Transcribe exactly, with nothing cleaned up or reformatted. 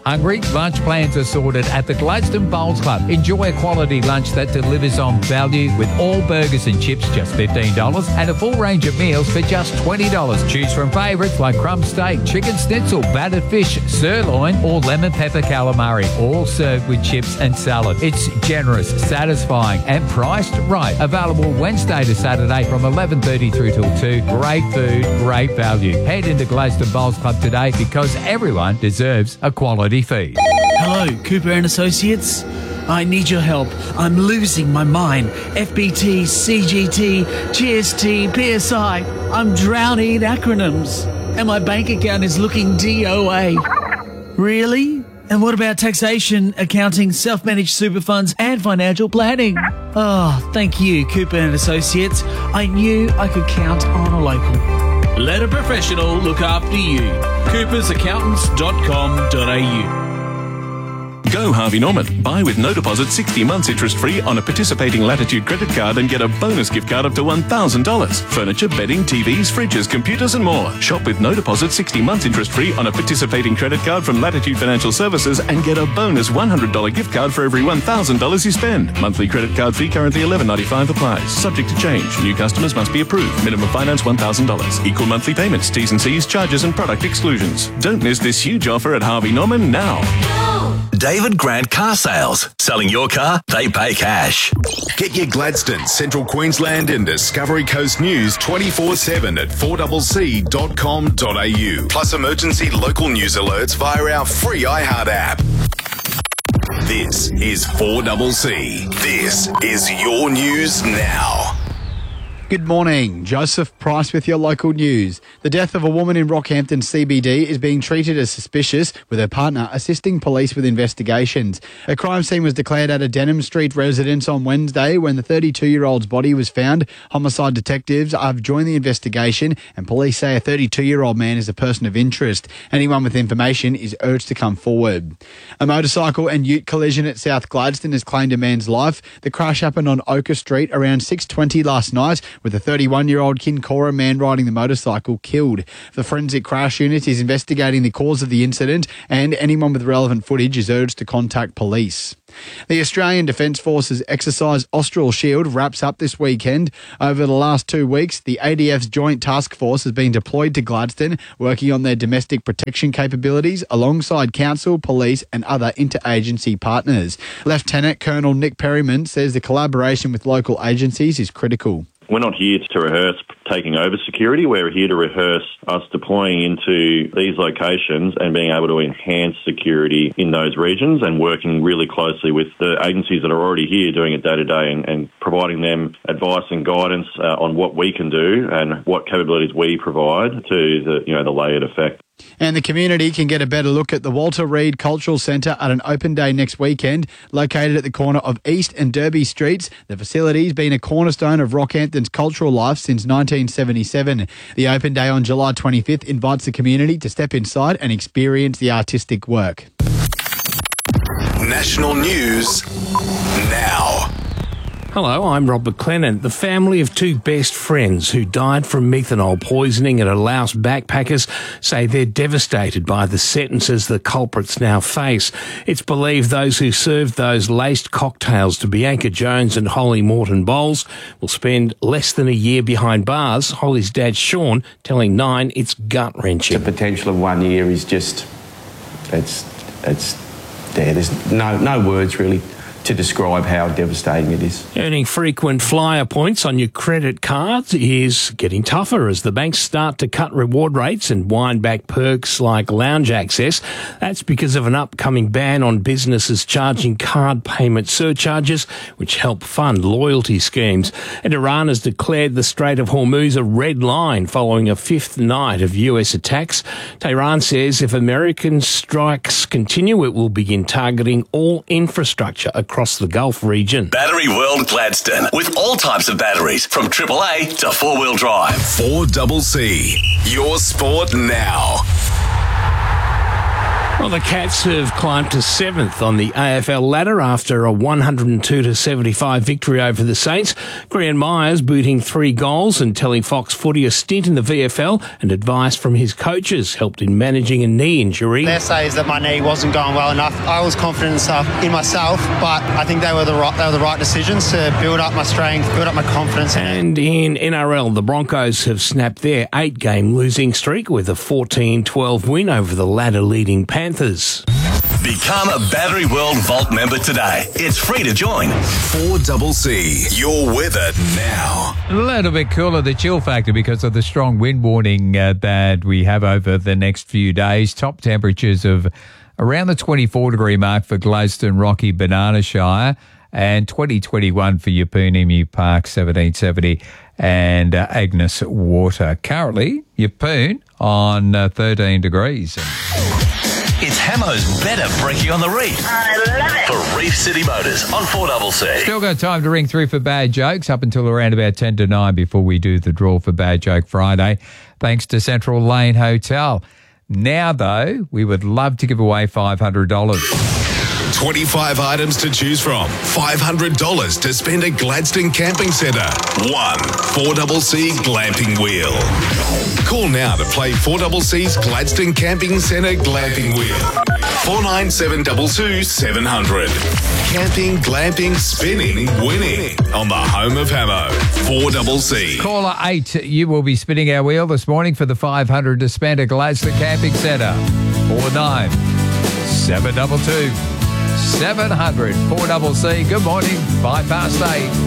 Hungry? Lunch plans are sorted at the Gladstone Bowls Club. Enjoy a quality lunch that delivers on value with all burgers and chips just fifteen dollars and a full range of meals for just twenty dollars. Choose from favourites like crumb steak, chicken schnitzel, battered fish, sirloin or lemon pepper calamari, all served with chips and salad. It's generous, satisfying and priced right. Available Wednesday to Saturday from eleven thirty through till two. Great food, great value. Head into Gladstone Bowls Club today because everyone deserves a quality feed. Hello, Cooper and Associates. I need your help. I'm losing my mind. F B T, C G T, G S T, P S I. I'm drowning in acronyms. And my bank account is looking D O A. Really? And what about taxation, accounting, self-managed super funds and financial planning? Oh, thank you, Cooper and Associates. I knew I could count on a local. Let a professional look after you. coopers accountants dot com dot a u. Go Harvey Norman. Buy with no deposit sixty months interest-free on a participating Latitude credit card and get a bonus gift card up to one thousand dollars. Furniture, bedding, T Vs, fridges, computers and more. Shop with no deposit sixty months interest-free on a participating credit card from Latitude Financial Services and get a bonus one hundred dollars gift card for every one thousand dollars you spend. Monthly credit card fee currently eleven ninety-five applies. Subject to change. New customers must be approved. Minimum finance one thousand dollars. Equal monthly payments. T's and C's, charges and product exclusions. Don't miss this huge offer at Harvey Norman now. David Grant Car Sales. Selling your car, they pay cash. Get your Gladstone, Central Queensland and Discovery Coast news twenty-four seven at four c c dot com dot a u. Plus emergency local news alerts via our free iHeart app. This is four C C. This is your news now. Good morning. Joseph Price with your local news. The death of a woman in Rockhampton C B D is being treated as suspicious, with her partner assisting police with investigations. A crime scene was declared at a Denham Street residence on Wednesday when the thirty-two-year-old's body was found. Homicide detectives have joined the investigation and police say a thirty-two-year-old man is a person of interest. Anyone with information is urged to come forward. A motorcycle and ute collision at South Gladstone has claimed a man's life. The crash happened on Ochre Street around six twenty last night, with a thirty-one-year-old Kincora man riding the motorcycle killed. The Forensic Crash Unit is investigating the cause of the incident and anyone with relevant footage is urged to contact police. The Australian Defence Force's exercise Austral Shield wraps up this weekend. Over the last two weeks, the A D F's Joint Task Force has been deployed to Gladstone, working on their domestic protection capabilities alongside council, police and other interagency partners. Lieutenant Colonel Nick Perryman says the collaboration with local agencies is critical. We're not here to rehearse taking over security. We're here to rehearse us deploying into these locations and being able to enhance security in those regions and working really closely with the agencies that are already here doing it day to day and, and providing them advice and guidance uh, on what we can do and what capabilities we provide to the, you know, the layered effect. And the community can get a better look at the Walter Reed Cultural Centre at an open day next weekend. Located at the corner of East and Derby Streets, the facility's been a cornerstone of Rockhampton's cultural life since nineteen seventy-seven. The open day on July twenty-fifth invites the community to step inside and experience the artistic work. National news now. Hello, I'm Rob McLennan. The family of two best friends who died from methanol poisoning at a Laos backpackers say they're devastated by the sentences the culprits now face. It's believed those who served those laced cocktails to Bianca Jones and Holly Morton Bowles will spend less than a year behind bars. Holly's dad, Sean, telling Nine it's gut-wrenching. The potential of one year is just, it's, it's there. There's no, no words really to describe how devastating it is. Earning frequent flyer points on your credit cards is getting tougher as the banks start to cut reward rates and wind back perks like lounge access. That's because of an upcoming ban on businesses charging card payment surcharges, which help fund loyalty schemes. And Iran has declared the Strait of Hormuz a red line following a fifth night of U S attacks. Tehran says if American strikes continue, it will begin targeting all infrastructure across across the Gulf region. Battery World Gladstone, with all types of batteries, from triple A to four-wheel drive. four C C, your sport now. Well, the Cats have climbed to seventh on the A F L ladder after a one hundred two to seventy-five victory over the Saints. Grian Myers booting three goals and telling Fox Footy a stint in the V F L and advice from his coaches helped in managing a knee injury. Their say is that my knee wasn't going well enough. I was confident in, stuff, in myself, but I think they were the right, they were the right decisions to build up my strength, build up my confidence. And in N R L, the Broncos have snapped their eight-game losing streak with a fourteen twelve win over the ladder-leading Panthers. Become a Battery World Vault member today. It's free to join. four C C, your weather now. A little bit cooler, the chill factor, because of the strong wind warning uh, that we have over the next few days. Top temperatures of around the twenty-four degree mark for Gladstone, Rocky, Banana Shire, and twenty twenty-one for Yeppoon, Emu Park, seventeen seventy, and uh, Agnes Water. Currently, Yeppoon on uh, thirteen degrees. It's Hamo's Better Brekkie on the Reef. I love it. For Reef City Motors on four C C. Still got time to ring through for bad jokes up until around about ten to nine before we do the draw for Bad Joke Friday, thanks to Central Lane Hotel. Now, though, we would love to give away five hundred dollars. twenty-five items to choose from. five hundred dollars to spend at Gladstone Camping Centre. One four C C Glamping Wheel. Call now to play four C C's Gladstone Camping Centre Glamping Wheel. four nine seven two two seven hundred. Camping, glamping, spinning, winning on the home of Hamo. four C C. Caller eight, you will be spinning our wheel this morning for the five hundred to spend at Gladstone Camping Centre. four nine seven two two seven hundred. four C C. Good morning. Five past eight.